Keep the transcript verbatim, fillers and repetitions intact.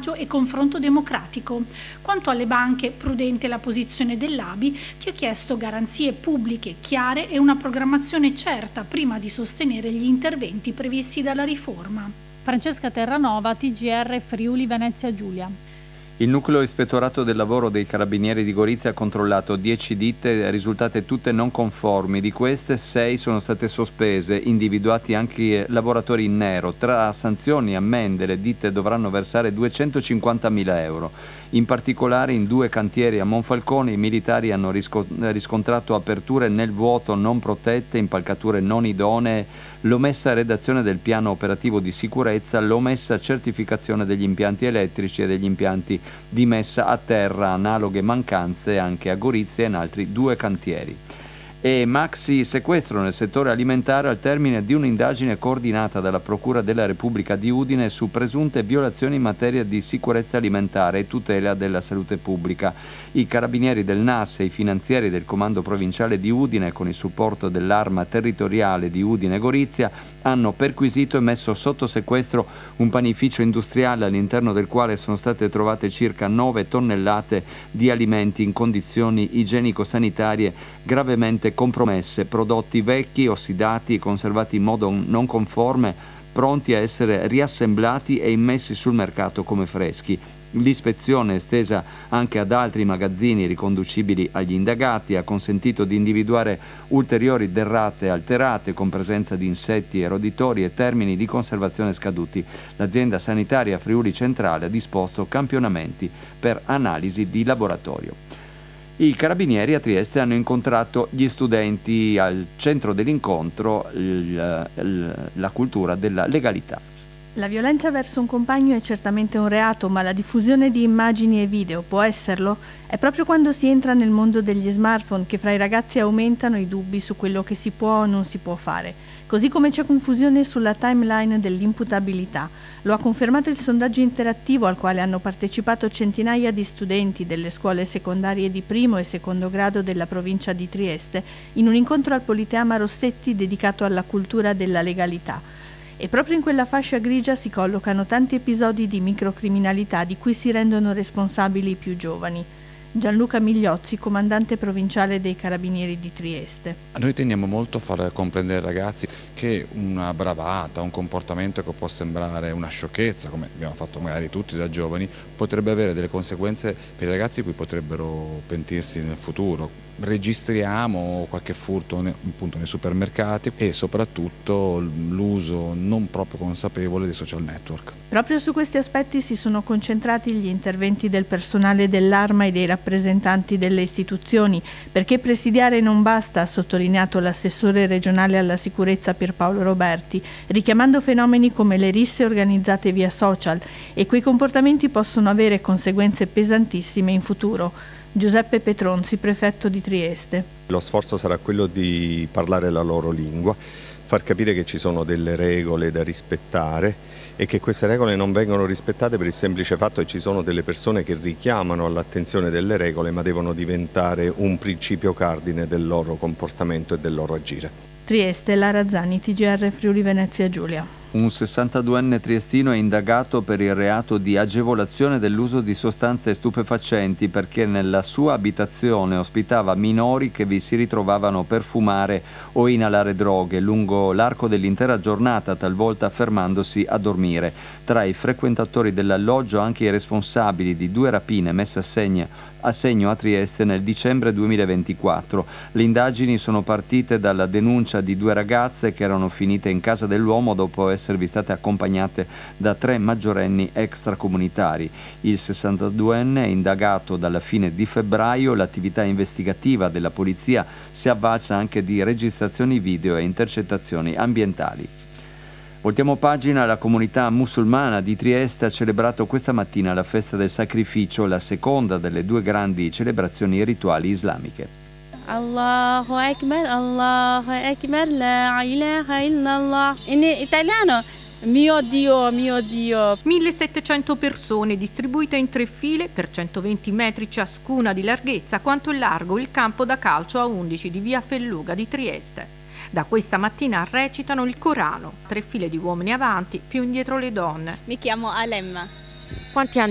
agio e confronto democratico. Quanto alle banche, prudente la posizione dell'A B I, che ha chiesto garanzie pubbliche chiare e una programmazione certa prima di sostenere gli interventi previsti dalla riforma. Francesca Terranova, T G R Friuli Venezia Giulia. Il nucleo ispettorato del lavoro dei Carabinieri di Gorizia ha controllato dieci ditte risultate tutte non conformi. Di queste sei sono state sospese, individuati anche lavoratori in nero. Tra sanzioni e ammende le ditte dovranno versare duecentocinquantamila euro. In particolare in due cantieri a Monfalcone i militari hanno risco- riscontrato aperture nel vuoto non protette, impalcature non idonee, l'omessa redazione del piano operativo di sicurezza, l'omessa certificazione degli impianti elettrici e degli impianti di messa a terra, analoghe mancanze anche a Gorizia e in altri due cantieri. E maxi sequestro nel settore alimentare al termine di un'indagine coordinata dalla Procura della Repubblica di Udine su presunte violazioni in materia di sicurezza alimentare e tutela della salute pubblica. I carabinieri del N A S e i finanzieri del Comando Provinciale di Udine, con il supporto dell'Arma Territoriale di Udine Gorizia, hanno perquisito e messo sotto sequestro un panificio industriale all'interno del quale sono state trovate circa nove tonnellate di alimenti in condizioni igienico-sanitarie gravemente compromesse, prodotti vecchi, ossidati, conservati in modo non conforme, pronti a essere riassemblati e immessi sul mercato come freschi. L'ispezione, estesa anche ad altri magazzini riconducibili agli indagati, ha consentito di individuare ulteriori derrate alterate con presenza di insetti e roditori e termini di conservazione scaduti. L'azienda sanitaria Friuli Centrale ha disposto campionamenti per analisi di laboratorio. I carabinieri a Trieste hanno incontrato gli studenti al centro dell'incontro, il, il, la cultura della legalità. La violenza verso un compagno è certamente un reato, ma la diffusione di immagini e video può esserlo? È proprio quando si entra nel mondo degli smartphone che fra i ragazzi aumentano i dubbi su quello che si può o non si può fare. Così come c'è confusione sulla timeline dell'imputabilità. Lo ha confermato il sondaggio interattivo al quale hanno partecipato centinaia di studenti delle scuole secondarie di primo e secondo grado della provincia di Trieste in un incontro al Politeama Rossetti dedicato alla cultura della legalità. E proprio in quella fascia grigia si collocano tanti episodi di microcriminalità di cui si rendono responsabili i più giovani. Gianluca Migliozzi, comandante provinciale dei Carabinieri di Trieste. Noi tendiamo molto a far comprendere ai ragazzi che una bravata, un comportamento che può sembrare una sciocchezza, come abbiamo fatto magari tutti da giovani, potrebbe avere delle conseguenze per i ragazzi cui potrebbero pentirsi nel futuro. Registriamo qualche furto appunto nei supermercati e soprattutto l'uso non proprio consapevole dei social network. Proprio su questi aspetti si sono concentrati gli interventi del personale dell'Arma e dei rappresentanti delle istituzioni, perché presidiare non basta, ha sottolineato l'assessore regionale alla sicurezza Pierpaolo Roberti, richiamando fenomeni come le risse organizzate via social, e quei comportamenti possono avere conseguenze pesantissime in futuro. Giuseppe Petronzi, prefetto di Trieste. Lo sforzo sarà quello di parlare la loro lingua, far capire che ci sono delle regole da rispettare e che queste regole non vengono rispettate per il semplice fatto che ci sono delle persone che richiamano all'attenzione delle regole, ma devono diventare un principio cardine del loro comportamento e del loro agire. Trieste, Lara Zani, T G R Friuli Venezia Giulia. Un sessantaduenne triestino è indagato per il reato di agevolazione dell'uso di sostanze stupefacenti perché nella sua abitazione ospitava minori che vi si ritrovavano per fumare o inalare droghe lungo l'arco dell'intera giornata, talvolta fermandosi a dormire. Tra i frequentatori dell'alloggio anche i responsabili di due rapine messe a segno a segno a Trieste nel dicembre duemilaventiquattro. Le indagini sono partite dalla denuncia di due ragazze che erano finite in casa dell'uomo dopo esservi state accompagnate da tre maggiorenni extracomunitari. Il sessantaduenne è indagato dalla fine di febbraio. L'attività investigativa della polizia si è avvalsa anche di registrazioni video e intercettazioni ambientali. Voltiamo pagina. La comunità musulmana di Trieste ha celebrato questa mattina la festa del sacrificio, la seconda delle due grandi celebrazioni rituali islamiche. Allahu Akbar, Allahu Akbar, la ilaha illallah. In italiano, mio Dio, mio Dio. millesettecento persone distribuite in tre file per centoventi metri ciascuna di larghezza, quanto è largo il campo da calcio A undici di via Felluga di Trieste. Da questa mattina recitano il Corano, tre file di uomini avanti, più indietro le donne. Mi chiamo Alem. Quanti anni